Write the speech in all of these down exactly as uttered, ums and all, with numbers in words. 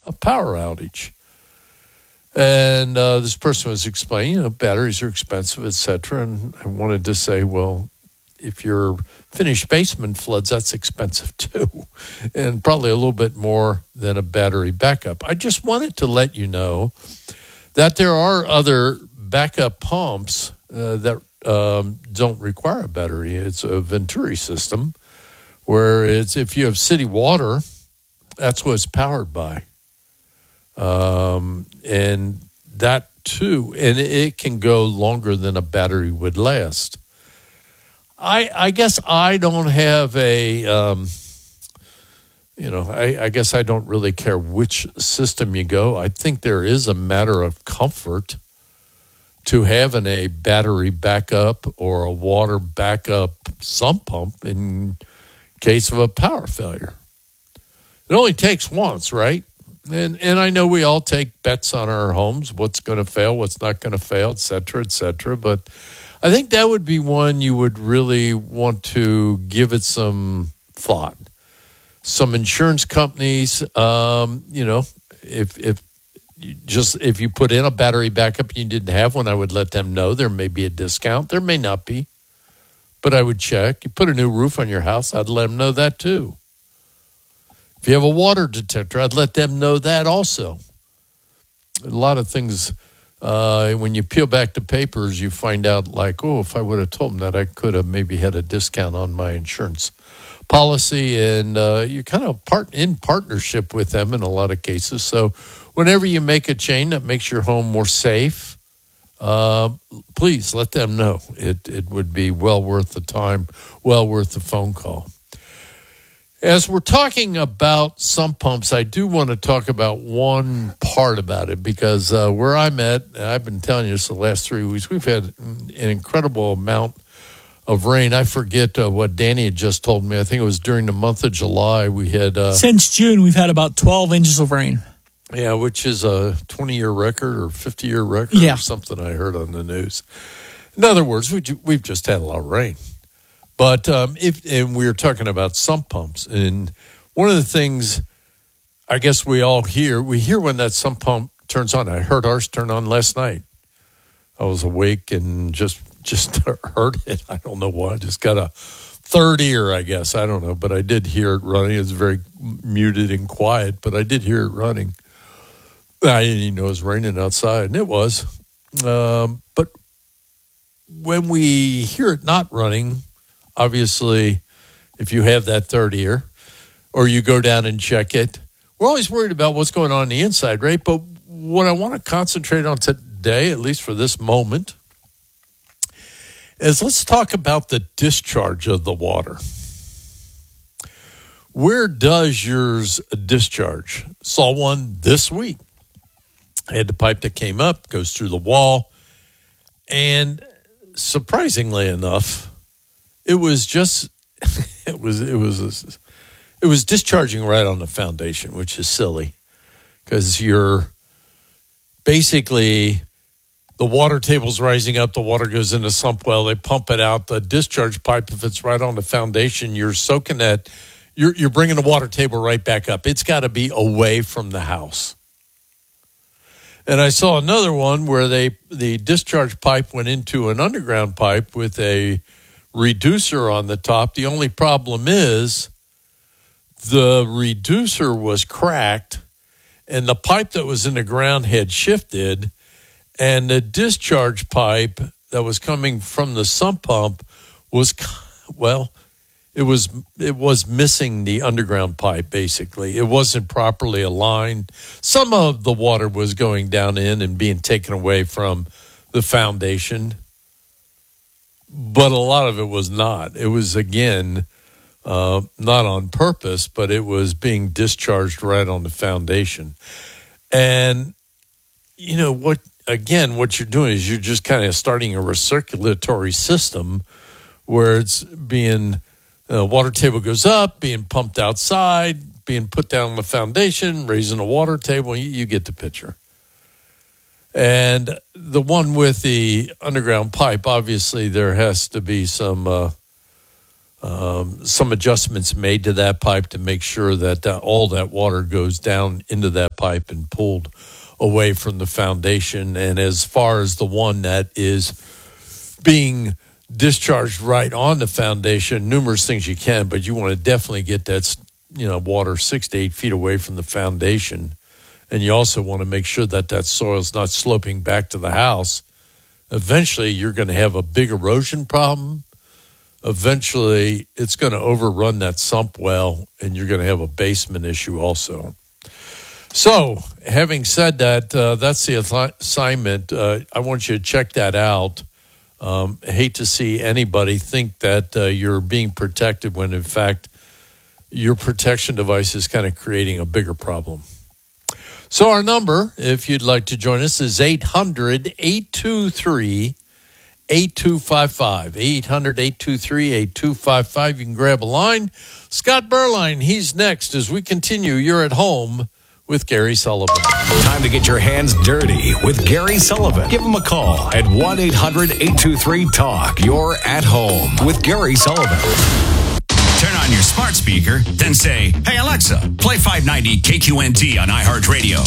a power outage. And uh, this person was explaining, you know, batteries are expensive, et cetera. And I wanted to say, well, if your finished basement floods, that's expensive too. And probably a little bit more than a battery backup. I just wanted to let you know that there are other backup pumps uh, that um, don't require a battery. It's a Venturi system where it's if you have city water, that's what it's powered by. Um, and that too, and it can go longer than a battery would last. I I guess I don't have a, um, you know, I, I guess I don't really care which system you go. I think there is a matter of comfort to having a battery backup or a water backup sump pump in case of a power failure. It only takes once, right? And and I know we all take bets on our homes, what's going to fail, what's not going to fail, et cetera, et cetera. But I think that would be one you would really want to give it some thought. Some insurance companies, um, you know, if if you just if you put in a battery backup and you didn't have one, I would let them know. There may be a discount. There may not be. But I would check. You put a new roof on your house, I'd let them know that too. If you have a water detector, I'd let them know that also. A lot of things, uh, when you peel back the papers, you find out like, oh, if I would have told them that, I could have maybe had a discount on my insurance policy. And uh, you're kind of part in partnership with them in a lot of cases. So whenever you make a change that makes your home more safe, uh, please let them know. It, it would be well worth the time, well worth the phone call. As we're talking about sump pumps, I do want to talk about one part about it because uh, where I'm at, I've been telling you this the last three weeks, we've had an incredible amount of rain. I forget uh, what Danny had just told me. I think it was during the month of July we had... Uh, Since June, we've had about twelve inches of rain. Yeah, which is a twenty-year record or fifty-year record yeah. or something I heard on the news. In other words, we, we've just had a lot of rain. But um, if and we were talking about sump pumps, and one of the things I guess we all hear, we hear when that sump pump turns on. I heard ours turn on last night. I was awake and just just heard it. I don't know why. I just got a third ear, I guess. I don't know, but I did hear it running. It was very muted and quiet, but I did hear it running. I didn't even know it was raining outside, and it was. Um, but when we hear it not running, obviously, if you have that third ear or you go down and check it, we're always worried about what's going on on the inside, right? But what I want to concentrate on today, at least for this moment, is let's talk about the discharge of the water. Where does yours discharge? Saw one this week. I had the pipe that came up, goes through the wall, and surprisingly enough, It was just, it was, it was, it was discharging right on the foundation, which is silly because you're basically, the water table's rising up, the water goes in the sump well, they pump it out. The discharge pipe, if it's right on the foundation, you're soaking that, you're, you're bringing the water table right back up. It's got to be away from the house. And I saw another one where they, the discharge pipe went into an underground pipe with a reducer on the top. The only problem is the reducer was cracked and the pipe that was in the ground had shifted, and the discharge pipe that was coming from the sump pump was, well, it was it was missing the underground pipe, basically. It wasn't properly aligned. Some of the water was going down in and being taken away from the foundation, but a lot of it was not. It was, again, uh, not on purpose, but it was being discharged right on the foundation. And, you know, what, again, what you're doing is you're just kind of starting a recirculatory system where it's being, uh, water table goes up, being pumped outside, being put down on the foundation, raising the water table. You, you get the picture. And the one with the underground pipe, obviously there has to be some uh, um, some adjustments made to that pipe to make sure that uh, all that water goes down into that pipe and pulled away from the foundation. And as far as the one that is being discharged right on the foundation, numerous things you can, but you want to definitely get that, you know, water six to eight feet away from the foundation. And you also want to make sure that that soil is not sloping back to the house. Eventually, you're going to have a big erosion problem. Eventually, it's going to overrun that sump well, and you're going to have a basement issue also. So, having said that, uh, that's the assignment. Uh, I want you to check that out. Um, I hate to see anybody think that uh, you're being protected when, in fact, your protection device is kind of creating a bigger problem. So our number, if you'd like to join us, is eight hundred, eight two three, eight two five five. eight hundred, eight two three, eight two five five. You can grab a line. Scott Berline, he's next as we continue. You're at home with Gary Sullivan. Time to get your hands dirty with Gary Sullivan. Give him a call at one eight hundred, eight two three, talk. You're at home with Gary Sullivan. Turn on your smart speaker, then say, "Hey Alexa, play five ninety K Q N T on iHeartRadio."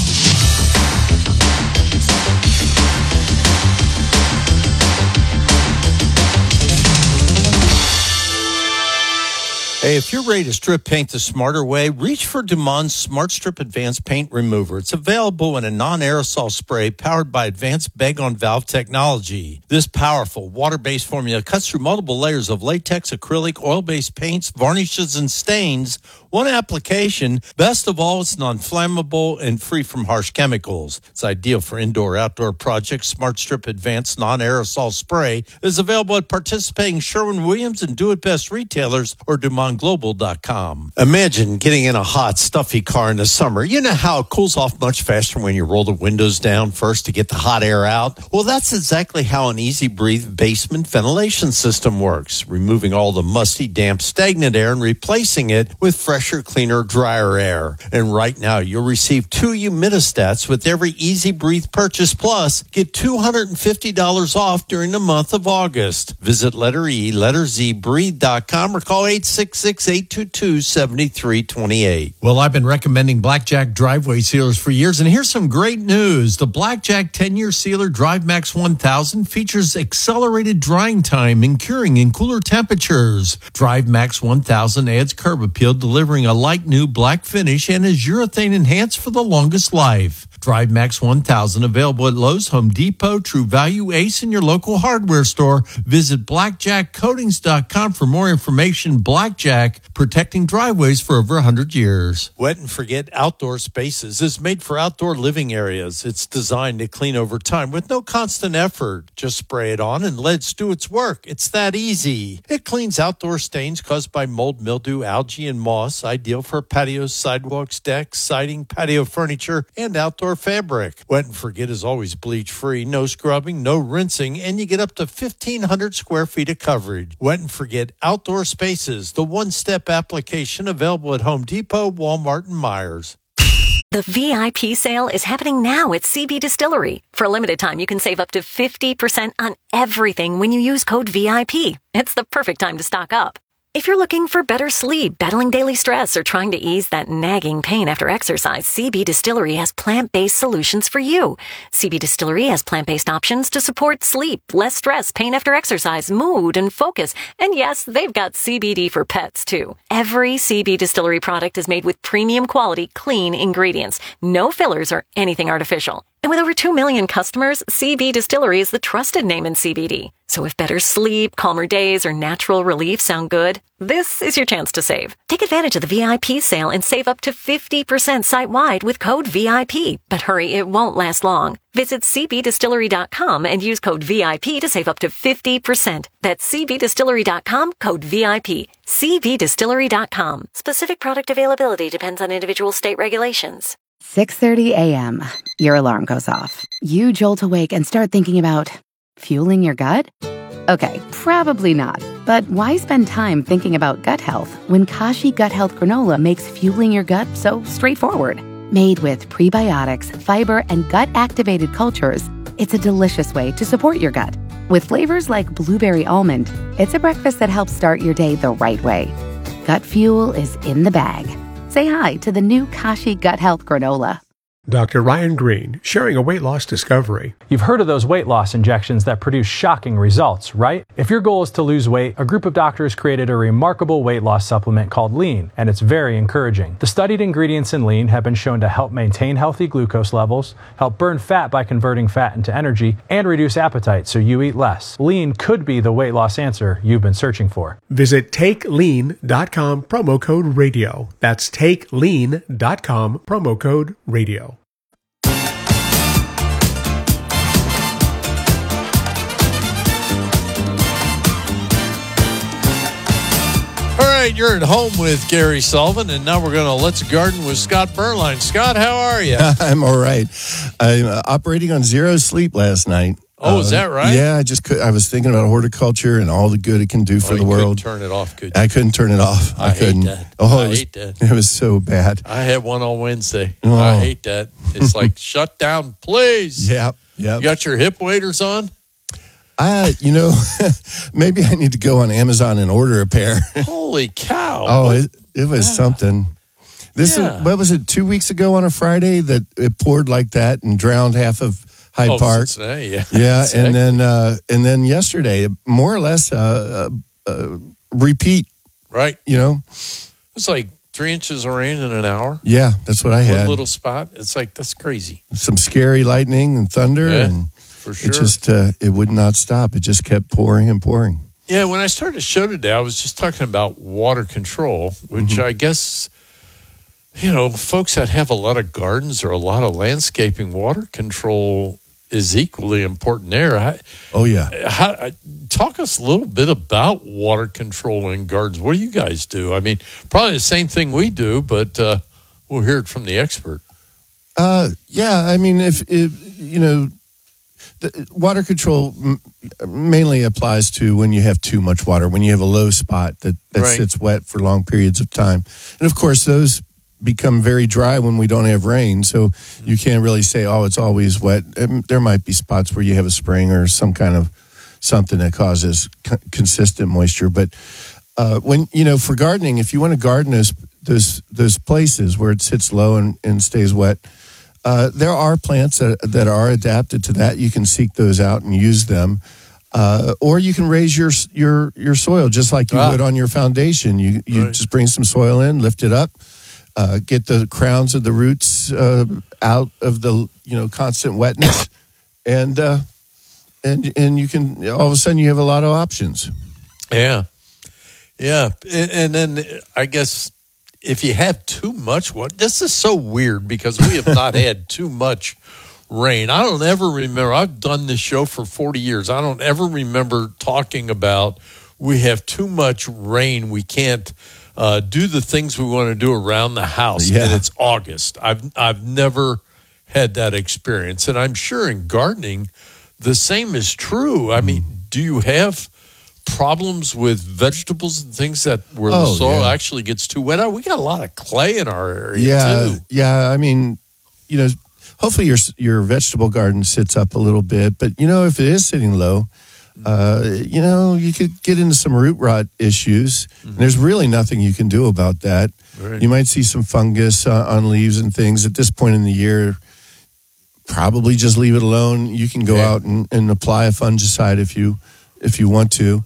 Hey, if you're ready to strip paint the smarter way, reach for Dumond's Smart Strip Advanced Paint Remover. It's available in a non-aerosol spray powered by advanced bag-on-valve technology. This powerful water-based formula cuts through multiple layers of latex, acrylic, oil-based paints, varnishes, and stains. One application. Best of all, it's non-flammable and free from harsh chemicals. It's ideal for indoor-outdoor projects. Smart Strip Advanced Non-Aerosol Spray is available at participating Sherwin-Williams and Do It Best retailers or Dumond Global dot com. Imagine getting in a hot, stuffy car in the summer. You know how it cools off much faster when you roll the windows down first to get the hot air out? Well, that's exactly how an Easy Breathe basement ventilation system works, removing all the musty, damp, stagnant air and replacing it with fresher, cleaner, drier air. And right now, you'll receive two humidistats with every Easy Breathe purchase. Plus, get two hundred fifty dollars off during the month of August. Visit letter E, letter Z, breathe dot com or call eight six six, eight two two, seven three two eight. Well, I've been recommending Blackjack driveway sealers for years, and here's some great news. The Blackjack ten-year sealer DriveMax one thousand features accelerated drying time and curing in cooler temperatures. DriveMax one thousand adds curb appeal, delivering a light new black finish, and is urethane enhanced for the longest life. DriveMax one thousand available at Lowe's, Home Depot, True Value, Ace, and your local hardware store. Visit blackjack coatings dot com for more information. Blackjack, protecting driveways for over one hundred years. Wet and Forget Outdoor Spaces is made for outdoor living areas. It's designed to clean over time with no constant effort. Just spray it on and let it do its work. It's that easy. It cleans outdoor stains caused by mold, mildew, algae, and moss. Ideal for patios, sidewalks, decks, siding, patio furniture, and outdoor fabric. Wet and Forget is always bleach free, no scrubbing, no rinsing, and you get up to fifteen hundred square feet of coverage. Wet and Forget Outdoor Spaces, the one-step application available at Home Depot, Walmart, and Myers. The V I P sale is happening now at C B Distillery. For a limited time, you can save up to fifty percent on everything when you use code V I P. It's the perfect time to stock up. If you're looking for better sleep, battling daily stress, or trying to ease that nagging pain after exercise, C B Distillery has plant-based solutions for you. C B Distillery has plant-based options to support sleep, less stress, pain after exercise, mood, and focus. And yes, they've got C B D for pets, too. Every C B Distillery product is made with premium quality, clean ingredients. No fillers or anything artificial. And with over two million customers, C B Distillery is the trusted name in C B D. So if better sleep, calmer days, or natural relief sound good, this is your chance to save. Take advantage of the V I P sale and save up to fifty percent site-wide with code V I P. But hurry, it won't last long. Visit C B distillery dot com and use code V I P to save up to fifty percent. That's C B distillery dot com, code V I P. C B distillery dot com. Specific product availability depends on individual state regulations. six thirty a.m. Your alarm goes off. You jolt awake and start thinking about fueling your gut? Okay, probably not. But why spend time thinking about gut health when Kashi Gut Health Granola makes fueling your gut so straightforward? Made with prebiotics, fiber, and gut-activated cultures, it's a delicious way to support your gut. With flavors like blueberry almond, it's a breakfast that helps start your day the right way. Gut Fuel is in the bag. Say hi to the new Kashi Gut Health Granola. Doctor Ryan Green, sharing a weight loss discovery. You've heard of those weight loss injections that produce shocking results, right? If your goal is to lose weight, a group of doctors created a remarkable weight loss supplement called Lean, and it's very encouraging. The studied ingredients in Lean have been shown to help maintain healthy glucose levels, help burn fat by converting fat into energy, and reduce appetite so you eat less. Lean could be the weight loss answer you've been searching for. Visit take lean dot com, promo code radio. That's take lean dot com, promo code radio. All right, you're at home with Gary Sullivan, and now we're going to Let's Garden with Scott Berline. Scott, how are you? I'm all right. I'm uh, operating on zero sleep last night. Oh, uh, is that right? Yeah, I just could. I was thinking about horticulture and all the good it can do for oh, the you world. Couldn't turn it off, could you? I couldn't turn it off. I, I hate couldn't. that. Oh, I it was, hate that. It was so bad. I had one on Wednesday. Oh. I hate that. It's like, shut down, please. Yep, yep. You got your hip waders on? I, you know, maybe I need to go on Amazon and order a pair. Holy cow. Oh, it, it was yeah. something. This yeah. is, what was it, two weeks ago on a Friday that it poured like that and drowned half of Hyde oh, Park. Cincinnati, yeah. Yeah, exactly. and then uh, and then yesterday, more or less, uh, uh, uh, repeat. Right. You know? It's like three inches of rain in an hour. Yeah, that's what I had. One little spot. It's like, that's crazy. Some scary lightning and thunder. Yeah, and for sure. It just, uh, it would not stop. It just kept pouring and pouring. Yeah, when I started the show today, I was just talking about water control, which mm-hmm. I guess, you know, folks that have a lot of gardens or a lot of landscaping, water control is equally important there. I, oh, yeah. How, talk us a little bit about water control in gardens. What do you guys do? I mean, probably the same thing we do, but uh, we'll hear it from the expert. Uh, yeah, I mean, if, if you know, the water control m- mainly applies to when you have too much water, when you have a low spot that, that right. sits wet for long periods of time. And, of course, those become very dry when we don't have rain, so you can't really say, oh, it's always wet. There might be spots where you have a spring or some kind of something that causes co- consistent moisture. But uh, when, you know, for gardening, if you want to garden those those, those places where it sits low and, and stays wet, uh, there are plants that, that are adapted to that. You can seek those out and use them. Uh, or you can raise your your your soil just like you ah. would on your foundation. You, you right. just bring some soil in, lift it up, Uh, get the crowns of the roots uh, out of the you know constant wetness, and uh, and and you can all of a sudden you have a lot of options. Yeah, yeah, and, and then I guess if you have too much water, this is so weird because we have not had too much rain. I don't ever remember. I've done this show for forty years. I don't ever remember talking about we have too much rain. We can't. Uh, do the things we want to do around the house, yeah. and it's August. I've I've never had that experience, and I'm sure in gardening, the same is true. I mean, do you have problems with vegetables and things that where oh, the soil yeah. actually gets too wet? We got a lot of clay in our area yeah, too. Yeah, I mean, you know, hopefully your your vegetable garden sits up a little bit, but you know, if it is sitting low. Uh, you know, you could get into some root rot issues. Mm-hmm. And there's really nothing you can do about that. Right. You might see some fungus uh, on leaves and things. At this point in the year, probably just leave it alone. You can go okay. out and, and apply a fungicide if you if you want to.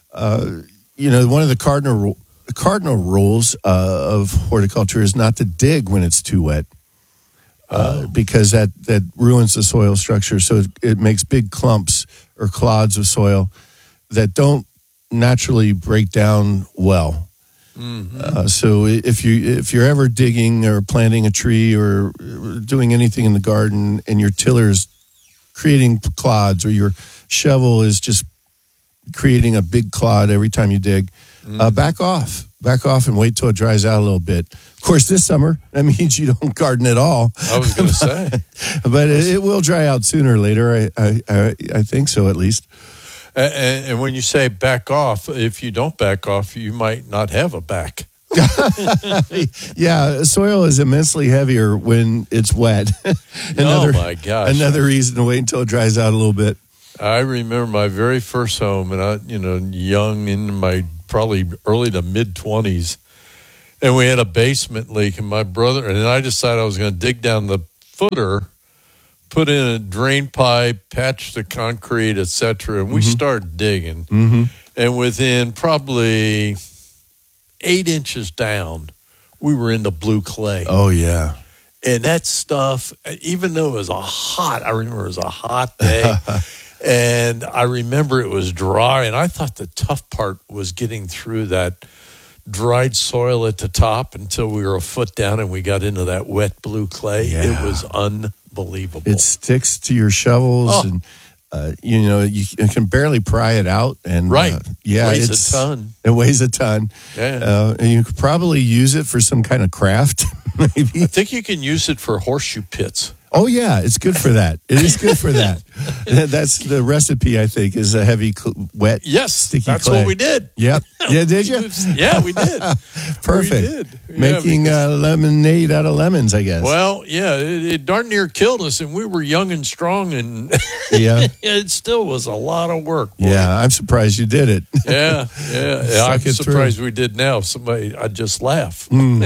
Uh, you know, one of the cardinal cardinal rules uh, of horticulture is not to dig when it's too wet. Uh, oh. Because that, that ruins the soil structure. So it, it makes big clumps or clods of soil that don't naturally break down well. Mm-hmm. Uh, so if you if you're ever digging or planting a tree or doing anything in the garden and your tiller's creating clods or your shovel is just creating a big clod every time you dig, mm-hmm. uh, back off. Back off and wait till it dries out a little bit. Of course, this summer, that means you don't garden at all. I was going to say. But it, it will dry out sooner or later. I I, I, I think so, at least. And, and when you say back off, if you don't back off, you might not have a back. Yeah, soil is immensely heavier when it's wet. another, oh, my gosh. Another reason to wait until it dries out a little bit. I remember my very first home, and I, you know, young in my probably early to mid twenties, and we had a basement leak, and my brother and I decided I was going to dig down the footer, put in a drain pipe, patch the concrete, et cetera, and we Mm-hmm. started digging. Mm-hmm. And within probably eight inches down, we were in the blue clay. Oh, yeah. And that stuff, even though it was a hot, I remember it was a hot day, and I remember it was dry, and I thought the tough part was getting through that dried soil at the top until we were a foot down and we got into that wet blue clay. Yeah. It was unbelievable. It sticks to your shovels, Oh. and uh, you know you, you can barely pry it out. And Right. uh, yeah, Weighs a it's ton. It weighs a ton. Yeah. uh, and you could probably use it for some kind of craft, maybe. I think you can use it for horseshoe pits. Oh yeah, it's good for that. It is good for that. That's the recipe. I think is a heavy, cl- wet, Yes, sticky that's clay. what we did. Yep. Yeah, did you? Yeah, we did. Perfect. We did. Yeah, Making because- uh, lemonade out of lemons, I guess. Well, yeah, it, it darn near killed us, and we were young and strong, and Yeah. it still was a lot of work. boy. Yeah, I'm surprised you did it. Yeah, yeah. yeah. I'm Suck it surprised we did now. Somebody, I'd just laugh. Mm.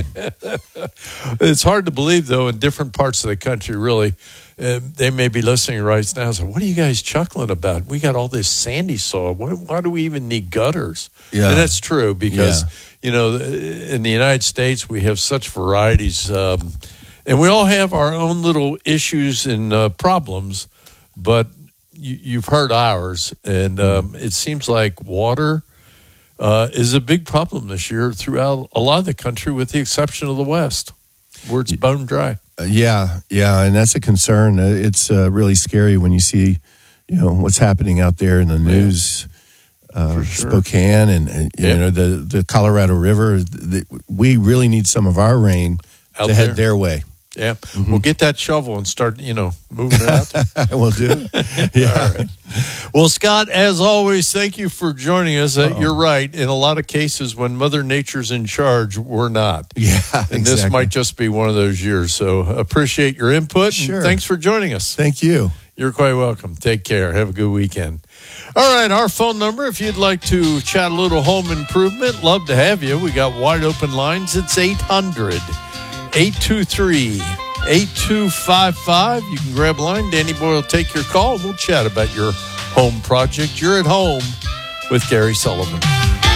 It's hard to believe, though, in different parts of the country, really. Uh, they may be listening right now. So, what are you guys chuckling about? We got all this sandy soil. Why, why do we even need gutters? Yeah. And that's true because, Yeah. you know, in the United States, we have such varieties. Um, and we all have our own little issues and uh, problems, but you, you've heard ours. And um, it seems like water uh, is a big problem this year throughout a lot of the country, with the exception of the West, where it's bone dry. Uh, yeah, yeah, and that's a concern. Uh, it's uh, really scary when you see, you know, what's happening out there in the news. Uh, sure. Spokane and, and you Yeah. know the the Colorado River. The, we really need some of our rain Out to head there. their way. Yeah, we'll get that shovel and start, you know, moving it out. We'll do it. Yeah. All right. Well, Scott, as always, thank you for joining us. Uh, you're right. In a lot of cases, when Mother Nature's in charge, we're not. Yeah, And this exactly. might just be one of those years. So appreciate your input. Sure. And thanks for joining us. Thank you. You're quite welcome. Take care. Have a good weekend. All right, our phone number, if you'd like to chat a little home improvement, love to have you. We got wide open lines. It's eight hundred, eight two three, eight two five five. You can grab a line. Danny Boy will take your call. We'll chat about your home project. You're at home with Gary Sullivan.